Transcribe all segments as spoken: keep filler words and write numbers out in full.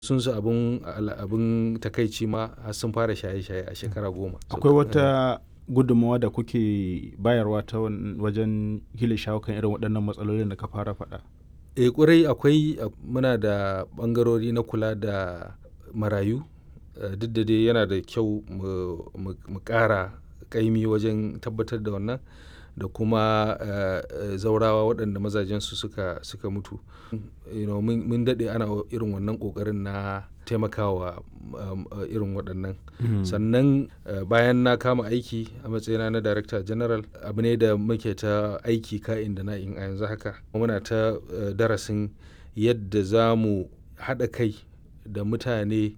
sun su abun abun takaici ma har sun fara shaye-shaye a shekara goma. Akwai wata gudunmawa da kuke bayarwa ta wajen kila shawo kan irin waɗannan matsalolin da ka fara faɗa? Eh ƙwarai akwai, muna da ɓangarori na kula da marayu, duk da dai yana da kyau mu ƙara ƙaimi wajen tabbatar da wannan, da kuma zaurawa waɗanda mazajensu suka suka mutu. You know, mun daɗe ana irin wannan ƙoƙarin na taimakawa irin waɗannan. Sannan bayan na kama aiki a matsayina na Director General, abu ne da muke ta aiki ka'in da na'in a yanzu haka. Muna ta darasin yadda za mu haɗa kai da mutane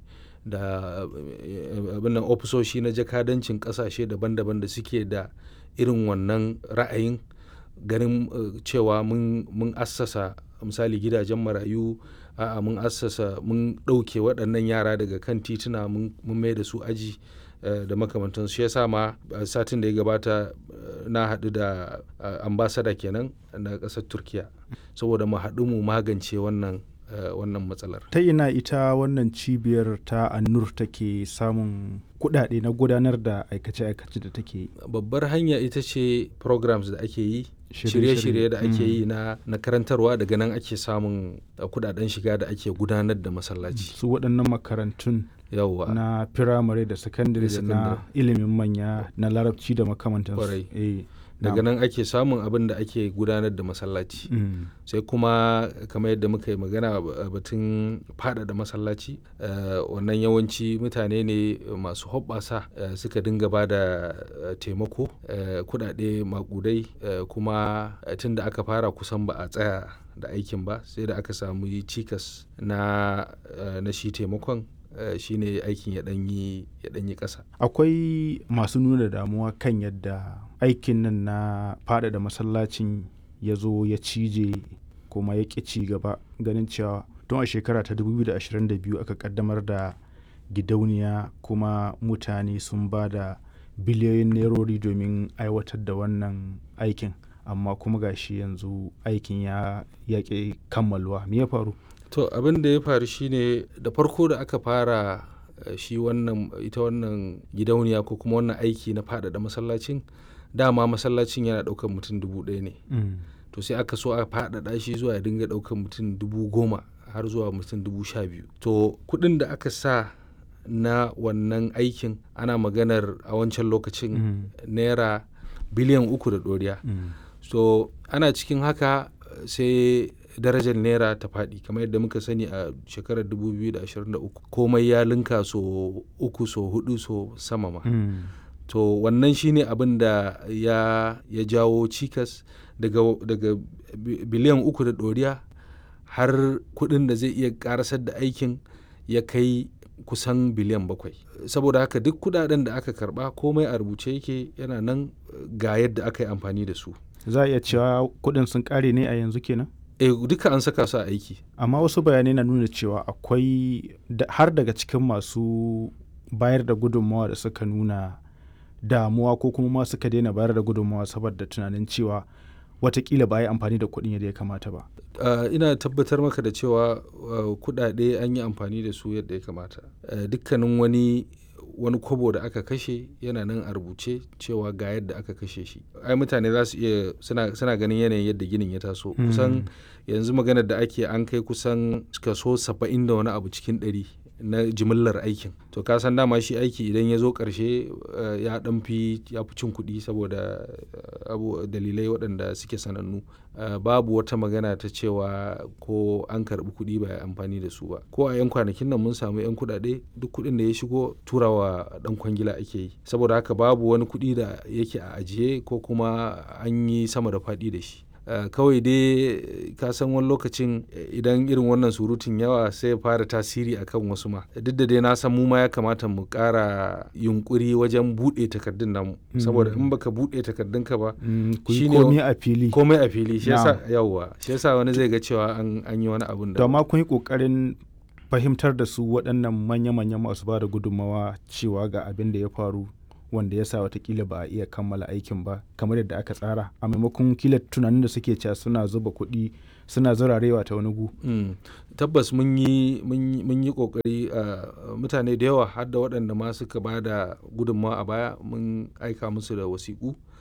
da abin nan ofisoshi na jakadancin ƙasashe daban-daban da suke da irin wannan ra'ayin, ganin cewa mun mun assasa misali gidajen marayu, a'a mun assasa mun ɗauke waɗannan yara daga kan tituna mun mai da su aji da makamantansu. Shi yasa ma satin da ya gabata na haɗu da ambassador kenan na ƙasar Turkiya saboda mu haɗu mu magance wannan wannan matsalar. Ta ina ita wannan cibiyar ta An-Nur take samun kuɗaɗe na gudanar da aikace-aikace da take yi? Babbar hanya ita ce programs da ake yi, shirye-shirye da ake yi na na karantarwa, daga nan ake samun kuɗaɗen shiga da ake gudanar da masallaci. Su waɗannan makarantun yawwa na firamare da sakandare da na ilimin manya na larabci da makamantansu. Kwarai. Eh, daga nan ake samun abin da ake gudanar da masallaci. Sai kuma kamar yadda muka yi magana batun faɗaɗa masallaci, wannan yawanci mutane ne masu hoɓɓasa suka dinga ba da taimako, kuɗaɗe maƙudai, kuma tun da aka fara kusan ba a tsaya da aikin ba, sai da aka samu cikas na na shi taimakon. Uh, shi ne aikin ya ɗanyi ya ɗanyi ƙasa. Akwai masu nuna damuwa kan yadda aikin nan na faɗaɗa masallacin ya zo ya cije kuma ya ƙi ci gaba, ganin cewa tun a shekara ta dubu biyu da ashirin da biyu aka ƙaddamar da gidauniya kuma mutane sun ba da biliyoyin nerori domin aiwatar da wannan aikin, amma kuma gashi yanzu aikin ya ƙi kammaluwa. Me ya faru? To abin da ya faru shine da farko da aka fara shi wannan ita wannan gidauniya ko kuma wannan aiki na faɗaɗa masallacin, dama masallacin yana ɗaukar mutum dubu ɗaya ne. Mm. To sai aka so a faɗaɗa shi zuwa ya dinga ɗaukar mutum dubu goma har zuwa mutum dubu sha biyu. To kuɗin da aka sa na wannan aikin ana maganar a wancan lokacin mm. naira biliyan uku da ɗoriya. Mm. So ana cikin haka sai darajar naira ta faɗi, kamar yadda muka sani a shekarar dubu biyu da ashirin da uku komai ya linka so uku so hudu so sama ma. Mm. To wannan shine abin da ya, ya jawo cikas daga, daga biliyan uku da ɗoriya har kuɗin da zai iya ƙarasar da aikin ya kai kusan biliyan bakwai. Saboda haka duk kuɗaɗen da aka karɓa komai a rubuce yake, yana nan ga yadda aka yi amfani da su. Za a iya cewa kuɗin sun ƙare ne a yanzu kenan? E, duka an saka su a aiki. Amma wasu bayanai na nuna cewa akwai har daga cikin masu bayar da gudunmawa da suka nuna damuwa ko kuma ma suka daina bayar da gudunmawa saboda tunanin cewa watakila ba a yi amfani da kuɗin yadda ya kamata ba. Uh, ina tabbatar maka da cewa uh, kuɗaɗe an yi amfani da su yadda ya kamata. Uh, dukkanin wani wani kobo da aka kashe yana nan a rubuce cewa ga yadda aka kashe shi. Ai mutane za su iya suna, suna ganin yanayin yadda ginin ya taso. Mm. Kusan yanzu maganar da ake an kai kusan kaso saba'in da wani abu cikin ɗari na jimillar aikin. To ka san dama shi aiki idan ya zo ƙarshe uh, ya ɗan fi ya fi cin kuɗi saboda uh, abu dalilai waɗanda suke sanannu. Uh, babu wata magana ta cewa ko an karɓi kuɗi ba ya amfani da su ba. Ko a 'yan kwanakin nan mun samu 'yan kuɗaɗe, duk kuɗin da ya shigo turawa ɗan kwangila ake yi. Saboda haka babu wani kuɗi da yake a ajiye ko kuma an yi sama da faɗi da shi. Uh, kawai dai ka san wani lokacin idan irin wannan surutun yawa sai ya fara tasiri akan wasu ma. Duk da dai na san mu ma ya kamata mu ƙara yunkuri wajen buɗe takardun namu. Mm. Saboda in baka buɗe takardun ka ba, mm, shine komai a fili. Komai a fili. Shi yasa yawa. Shi yasa wani zai ga cewa an an yi wani abun da. To amma kun yi ƙoƙarin fahimtar da su waɗannan manya-manyan masu ba da gudunmawa cewa ga abin da ya faru, wanda ya sa watakila ba a iya kammala aikin ba kamar yadda aka tsara a maimakon kila tunanin da suke cewa suna zuba kuɗi suna zurarewa ta wani gu. Mm. Tabbas mun yi mun yi kokari uh, mutane da yawa har da waɗanda ma suka ba da gudunmawa a baya mun aika musu da wasiƙu